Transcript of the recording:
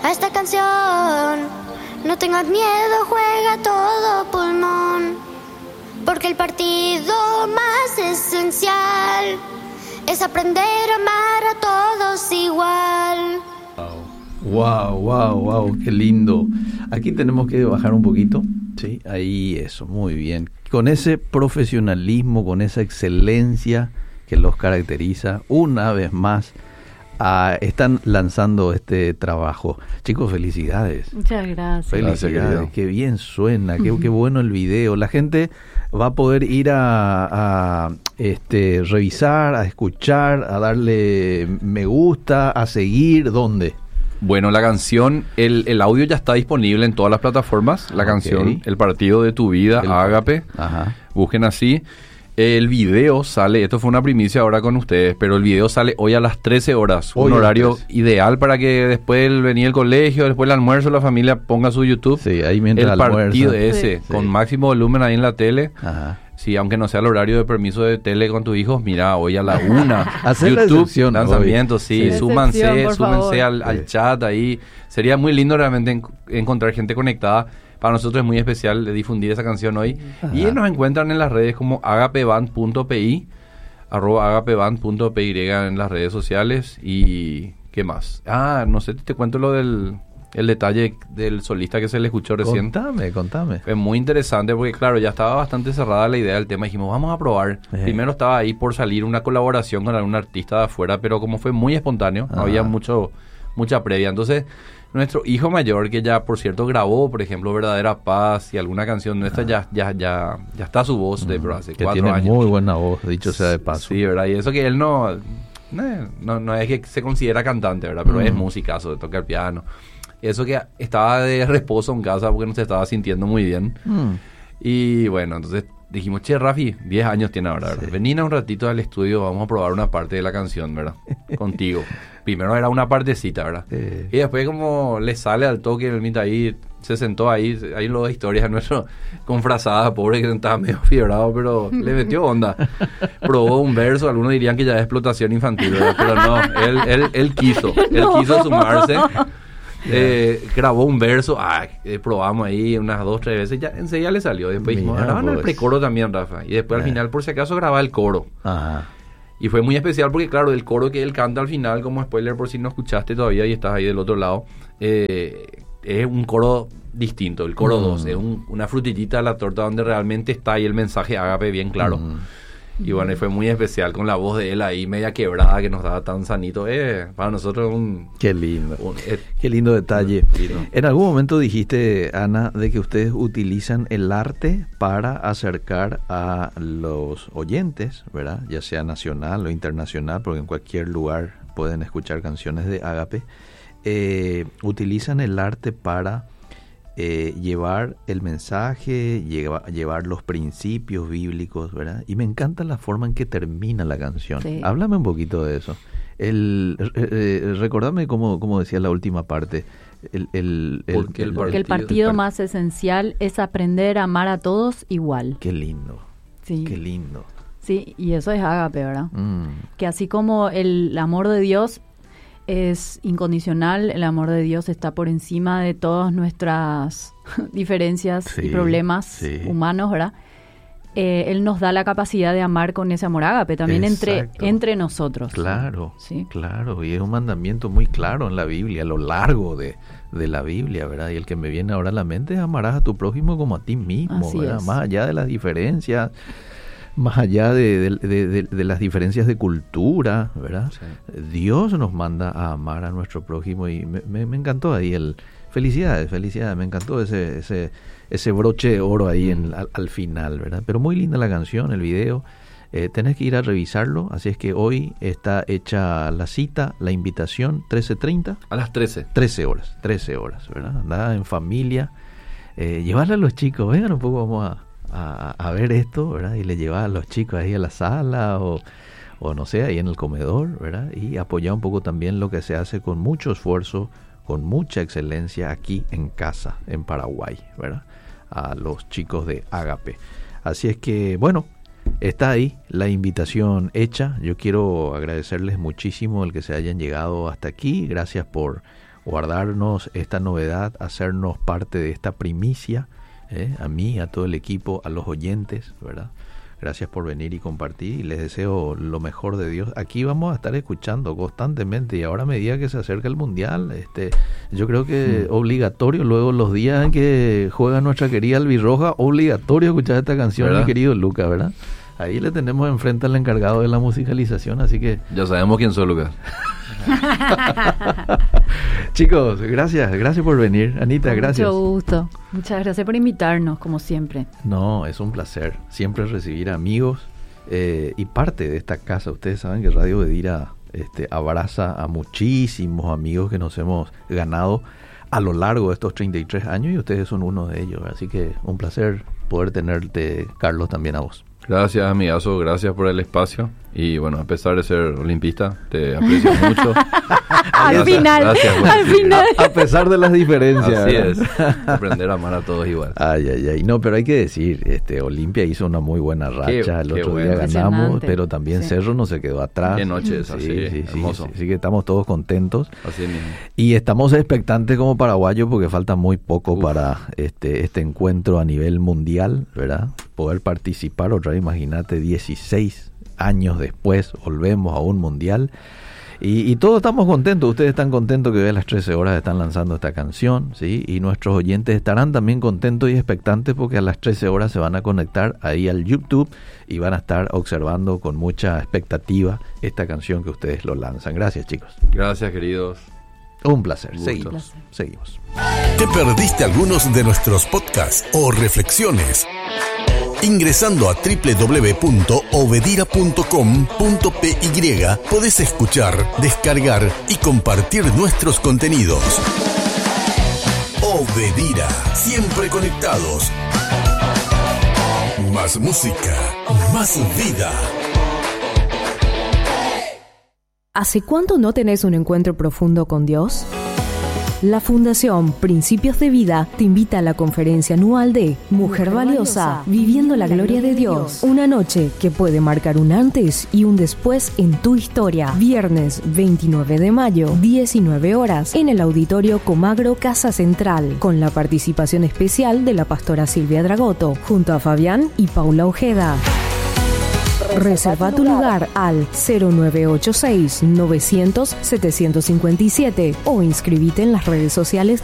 a esta canción. No tengas miedo, juega a todo pulmón, porque el partido más esencial es aprender a amar a todos igual. Wow, qué lindo. Aquí tenemos que bajar un poquito. Sí, ahí eso, muy bien. Con ese profesionalismo, con esa excelencia que los caracteriza, una vez más, están lanzando este trabajo. Chicos, felicidades. Muchas gracias. Felicidades, qué bien suena, qué bueno el video. La gente va a poder ir a revisar, a escuchar, a darle me gusta, a seguir, ¿dónde? Bueno, la canción, el audio ya está disponible en todas las plataformas. La canción, El partido de tu vida, Ágape. Ajá. Busquen así. El video sale, esto fue una primicia ahora con ustedes, pero el video sale hoy a las 13 horas. Un horario ideal para que después venir al colegio, después el almuerzo, la familia ponga su YouTube. Sí, ahí mientras el partido ese, sí, con máximo volumen ahí en la tele. Ajá. Sí, aunque no sea el horario de permiso de tele con tus hijos, mira, hoy a la 1. Hacer YouTube, lanzamiento, sí. Sí. Súmense al chat ahí. Sería muy lindo realmente encontrar gente conectada. Para nosotros es muy especial de difundir esa canción hoy. Ajá. Y nos encuentran en las redes como agapeband.pi, @agapeband.py en las redes sociales. Y ¿qué más? No sé, te cuento lo del detalle del solista que se le escuchó recién. Contame. Fue muy interesante porque, claro, ya estaba bastante cerrada la idea del tema. Dijimos, vamos a probar. Primero estaba ahí por salir una colaboración con algún artista de afuera, pero como fue muy espontáneo, no había mucha previa. Entonces, nuestro hijo mayor, que ya, por cierto, grabó, por ejemplo, Verdadera Paz y alguna canción nuestra, ya está su voz de hace 4 tiene años. muy buena voz, dicho sea de paso. Sí, ¿verdad? Y eso que él no es que se considera cantante, ¿verdad? Pero es musicazo, toca el piano. Eso que estaba de reposo en casa porque no se estaba sintiendo muy bien. Y bueno, entonces dijimos, che, Rafi, 10 años tiene ahora, ¿verdad? Sí. Venina un ratito al estudio, vamos a probar una parte de la canción, ¿verdad? Contigo. Primero era una partecita, ¿verdad? Y después como le sale al toque, el mitad ahí, se sentó ahí, hay luego historias de nuestro con frazada, pobre que estaba medio fiebrado, pero le metió onda. Probó un verso, algunos dirían que ya es explotación infantil, ¿verdad? Pero no, él quiso sumarse. Grabó un verso, probamos ahí unas 2-3 veces, ya enseguida le salió. Después dijimos, grababan el precoro también, Rafa. Y después al final, por si acaso, grababa el coro. Ajá. Y fue muy especial porque, claro, el coro que él canta al final, como spoiler por si no escuchaste todavía y estás ahí del otro lado, es un coro distinto, el coro 2, es una frutillita a la torta donde realmente está ahí el mensaje ágape bien claro. Y bueno, y fue muy especial con la voz de él ahí media quebrada que nos daba tan sanito. Para nosotros Qué lindo. Qué lindo detalle. Lindo. En algún momento dijiste, Ana, de que ustedes utilizan el arte para acercar a los oyentes, ¿verdad? Ya sea nacional o internacional, porque en cualquier lugar pueden escuchar canciones de Ágape. Utilizan el arte para llevar el mensaje, llevar los principios bíblicos, ¿verdad? Y me encanta la forma en que termina la canción. Sí. Háblame un poquito de eso. Recordame cómo decía la última parte. Porque el partido más esencial es aprender a amar a todos igual. Qué lindo. Sí. Qué lindo. Sí, y eso es ágape, ¿verdad? Que así como el amor de Dios es incondicional, el amor de Dios está por encima de todas nuestras diferencias y problemas humanos, ¿verdad? Él nos da la capacidad de amar con ese amor ágape también entre nosotros. Claro, ¿sí? Claro, y es un mandamiento muy claro en la Biblia, a lo largo de la Biblia, ¿verdad? Y el que me viene ahora a la mente es amarás a tu prójimo como a ti mismo, así ¿verdad? Es. Más allá de las diferencias, más allá de las diferencias de cultura, ¿verdad? Sí. Dios nos manda a amar a nuestro prójimo y me encantó ahí felicidades, me encantó ese broche de oro ahí al final, ¿verdad? Pero muy linda la canción, el video, tenés que ir a revisarlo, así es que hoy está hecha la cita, la invitación, 13:30. A las 13. 13 horas, ¿verdad? Andá en familia, llevarle a los chicos, vengan un poco, vamos a ver esto, ¿verdad? Y le lleva a los chicos ahí a la sala o no sé, ahí en el comedor, ¿verdad? Y apoyar un poco también lo que se hace con mucho esfuerzo, con mucha excelencia aquí en casa, en Paraguay, ¿verdad? A los chicos de Ágape. Así es que, bueno, está ahí la invitación hecha. Yo quiero agradecerles muchísimo el que se hayan llegado hasta aquí. Gracias por guardarnos esta novedad, hacernos parte de esta primicia, a mí, a todo el equipo, a los oyentes, ¿verdad? Gracias por venir y compartir, y les deseo lo mejor de Dios. Aquí vamos a estar escuchando constantemente, y ahora a medida que se acerca el Mundial, yo creo que obligatorio, luego los días en que juega nuestra querida albirroja, obligatorio escuchar esta canción, ¿verdad? Mi querido Lucas, ¿verdad? Ahí le tenemos enfrente al encargado de la musicalización, así que... Ya sabemos quién soy, Lucas. Chicos, gracias por venir. Anita, gracias. Mucho gusto. Muchas gracias por invitarnos, como siempre. No, es un placer siempre recibir amigos y parte de esta casa. Ustedes saben que Radio Bedira abraza a muchísimos amigos que nos hemos ganado a lo largo de estos 33 años, y ustedes son uno de ellos. Así que un placer poder tenerte, Carlos, también a vos. Gracias, amigazo, gracias por el espacio. Y bueno, a pesar de ser olimpista, te aprecio mucho. Al final. A pesar de las diferencias. Así es, aprender a amar a todos igual. Ay. No, pero hay que decir, Olimpia hizo una muy buena racha. El otro día ganamos, pero también Cerro no se quedó atrás. Qué noche esa, sí, hermoso. Sí, que estamos todos contentos. Así mismo. Y estamos expectantes como paraguayos porque falta muy poco para este encuentro a nivel mundial, ¿verdad? Poder participar otra vez, imagínate, 16 años después volvemos a un mundial y todos estamos contentos. Ustedes están contentos que hoy a las 13 horas están lanzando esta canción, ¿sí? Y nuestros oyentes estarán también contentos y expectantes porque a las 13 horas se van a conectar ahí al YouTube y van a estar observando con mucha expectativa esta canción que ustedes lo lanzan. Gracias, chicos. Gracias, queridos. Un placer. Seguimos. ¿Te perdiste algunos de nuestros podcasts o reflexiones? Ingresando a www.obedira.com.py podés escuchar, descargar y compartir nuestros contenidos. Obedira, siempre conectados. Más música, más vida. ¿Hace cuánto no tenés un encuentro profundo con Dios? La Fundación Principios de Vida te invita a la conferencia anual de Mujer Valiosa, Viviendo la Gloria de Dios. Una noche que puede marcar un antes y un después en tu historia. Viernes 29 de mayo, 19 horas, en el Auditorio Comagro Casa Central, con la participación especial de la pastora Silvia Dragoto, junto a Fabián y Paula Ojeda. Reserva tu lugar al 0986 900 757 o inscribite en las redes sociales de